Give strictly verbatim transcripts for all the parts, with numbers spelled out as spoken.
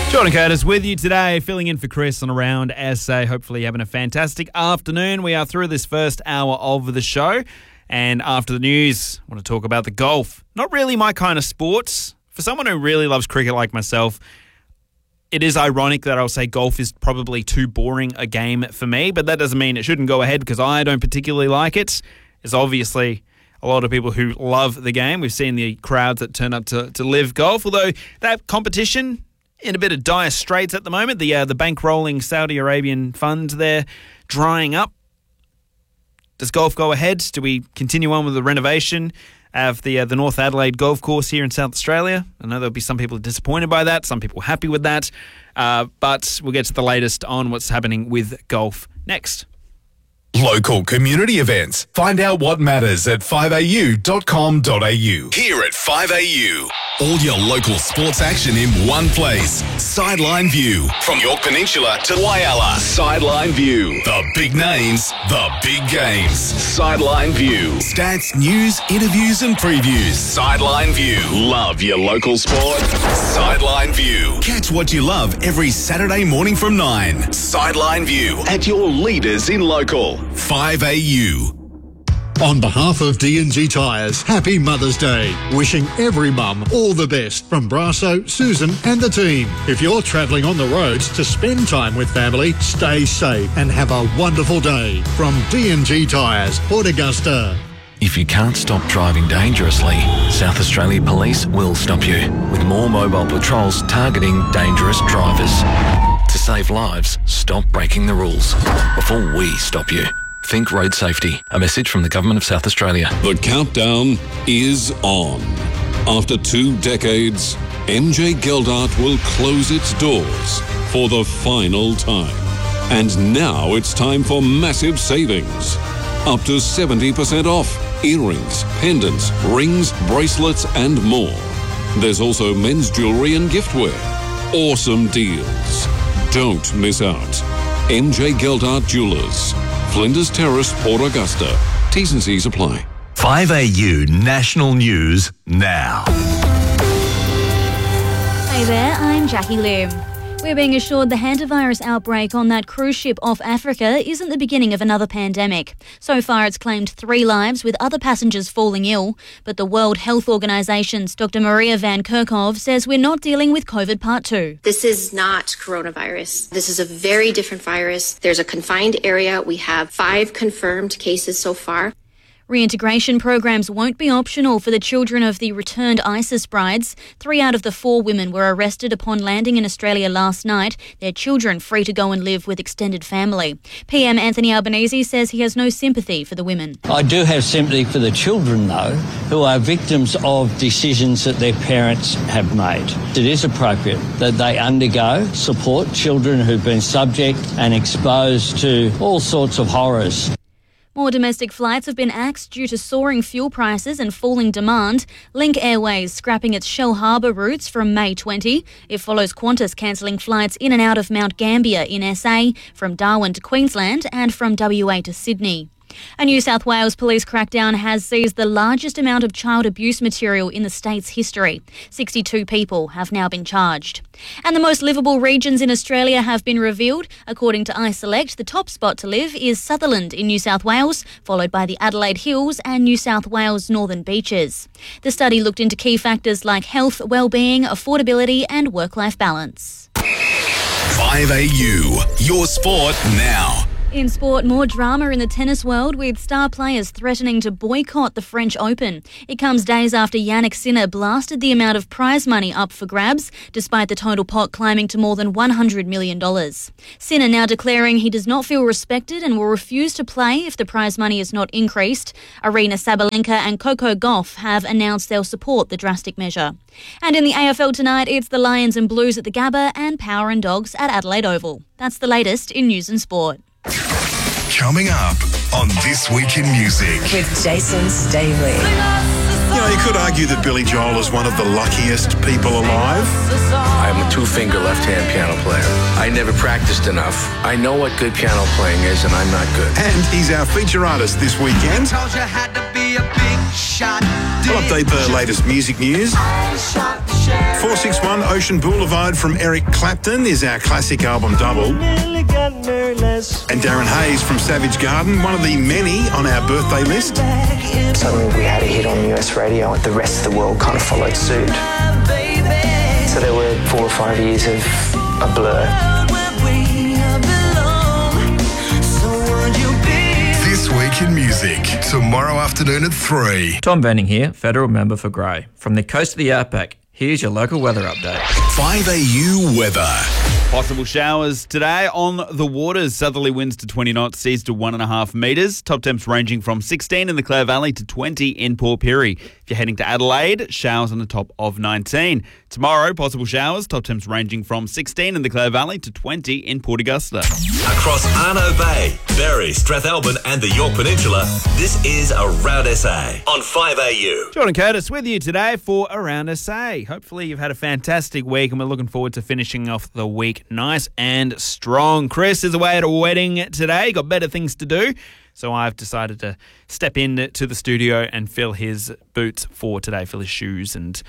Jordan Curtis with you today, filling in for Chris on Around S A. Hopefully you're having a fantastic afternoon. We are through this first hour of the show. And after the news, I want to talk about the golf. Not really my kind of sports. For someone who really loves cricket like myself, it is ironic that I'll say golf is probably too boring a game for me, but that doesn't mean it shouldn't go ahead because I don't particularly like it. There's obviously a lot of people who love the game. We've seen the crowds that turn up to, to live golf, although that competition in a bit of dire straits at the moment. The uh, the bankrolling Saudi Arabian fund there drying up. Does golf go ahead? Do we continue on with the renovation of the uh, the North Adelaide golf course here in South Australia? I know there'll be some people disappointed by that, some people happy with that, uh, but we'll get to the latest on what's happening with golf next. Local community events. Find out what matters at five a u dot com dot a u. Here at five A U. All your local sports action in one place. Sideline View. From York Peninsula to Whyalla. Sideline View. The big names, the big games. Sideline View. Stats, news, interviews and previews. Sideline View. Love your local sport? Sideline View. Catch what you love every Saturday morning from nine. Sideline View. At your leaders in local. five A U. On behalf of D and G Tyres, happy Mother's Day. Wishing every mum all the best from Brasso, Susan and the team. If you're travelling on the roads to spend time with family, stay safe and have a wonderful day. From D and G Tyres, Port Augusta. If you can't stop driving dangerously, South Australia Police will stop you with more mobile patrols targeting dangerous drivers. To save lives, stop breaking the rules before we stop you. Think road safety. A message from the Government of South Australia. The countdown is on. After two decades, M J Geldart will close its doors for the final time. And now it's time for massive savings. Up to seventy percent off earrings, pendants, rings, bracelets and more. There's also men's jewellery and giftware. Awesome deals. Don't miss out. M J Geldart Jewellers. Flinders Terrace, Port Augusta. T's and C's apply. five A U National News now. Hey there, I'm Jackie Lim. We're being assured the hantavirus outbreak on that cruise ship off Africa isn't the beginning of another pandemic. So far, it's claimed three lives, with other passengers falling ill. But the World Health Organization's Doctor Maria Van Kerkhove says we're not dealing with COVID Part two. This is not coronavirus. This is a very different virus. There's a confined area. We have five confirmed cases so far. Reintegration programs won't be optional for the children of the returned ISIS brides. Three out of the four women were arrested upon landing in Australia last night, their children free to go and live with extended family. P M Anthony Albanese says he has no sympathy for the women. I do have sympathy for the children, though, who are victims of decisions that their parents have made. It is appropriate that they undergo support children who've been subject and exposed to all sorts of horrors. More domestic flights have been axed due to soaring fuel prices and falling demand. Link Airways scrapping its Shell Harbour routes from May twentieth. It follows Qantas cancelling flights in and out of Mount Gambier in S A, from Darwin to Queensland and from W A to Sydney. A New South Wales police crackdown has seized the largest amount of child abuse material in the state's history. sixty-two people have now been charged. And the most livable regions in Australia have been revealed. According to iSelect, the top spot to live is Sutherland in New South Wales, followed by the Adelaide Hills and New South Wales Northern Beaches. The study looked into key factors like health, well-being, affordability and work-life balance. five A U, your sport now. In sport, more drama in the tennis world, with star players threatening to boycott the French Open. It comes days after Jannik Sinner blasted the amount of prize money up for grabs, despite the total pot climbing to more than one hundred million dollars. Sinner now declaring he does not feel respected and will refuse to play if the prize money is not increased. Aryna Sabalenka and Coco Gauff have announced they'll support the drastic measure. And in the A F L tonight, it's the Lions and Blues at the Gabba and Power and Dogs at Adelaide Oval. That's the latest in news and sport. Coming up on This Week in Music. With Jason Stavely. You know, you could argue that Billy Joel is one of the luckiest people alive. I'm a two-finger left-hand piano player. I never practiced enough. I know what good piano playing is, and I'm not good. And he's our feature artist this weekend. Told you had to be a big shot. We'll update the latest music news. I shot the shot. four six one Ocean Boulevard from Eric Clapton is our classic album double. And Darren Hayes from Savage Garden, one of the many on our birthday list. Suddenly we had a hit on U S radio and the rest of the world kind of followed suit. So there were four or five years of a blur. This Week in Music, tomorrow afternoon at three. Tom Venning here, Federal Member for Grey. From the coast of the outback, here's your local weather update. five A U weather. Possible showers today on the waters. Southerly winds to twenty knots, seas to one and a half metres. Top temps ranging from sixteen in the Clare Valley to twenty in Port Pirie. If you're heading to Adelaide, showers on the top of nineteen. Tomorrow, possible showers. Top temps ranging from sixteen in the Clare Valley to twenty in Port Augusta. Across Arno Bay, Berry, Strathalbyn and the York Peninsula, this is Around S A on five A U. Jordan Curtis with you today for Around S A. Hopefully you've had a fantastic week and we're looking forward to finishing off the week nice and strong. Chris is away at a wedding today. Got better things to do. So I've decided to step in to the studio and fill his boots for today, fill his shoes and,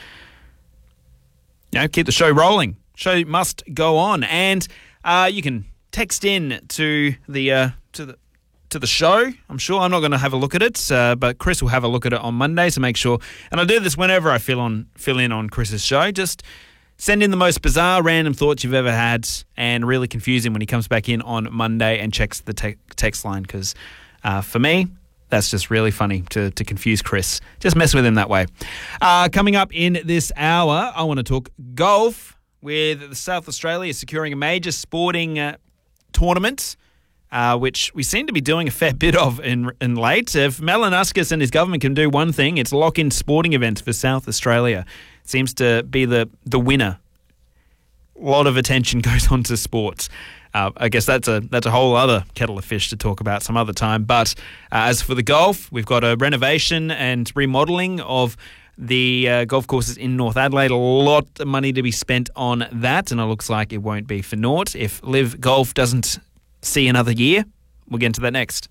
you know, keep the show rolling. Show must go on. And uh, you can text in to the uh, to the to the show. I'm sure I'm not going to have a look at it, uh, but Chris will have a look at it on Monday. So make sure, and I do this whenever I fill on fill in on Chris's show. Just send in the most bizarre, random thoughts you've ever had, and really confuse him when he comes back in on Monday and checks the te- text line. Because uh, for me, that's just really funny to to confuse Chris. Just mess with him that way. Uh, coming up in this hour, I want to talk golf, with South Australia securing a major sporting uh, tournament, uh, which we seem to be doing a fair bit of in, in late. If Malinowskis and his government can do one thing, it's lock in sporting events for South Australia. Seems to be the, the winner. A lot of attention goes on to sports. Uh, I guess that's a that's a whole other kettle of fish to talk about some other time. But uh, as for the golf, we've got a renovation and remodelling of the uh, golf courses in North Adelaide. A lot of money to be spent on that, and it looks like it won't be for naught if Live Golf doesn't see another year. We'll get into that next.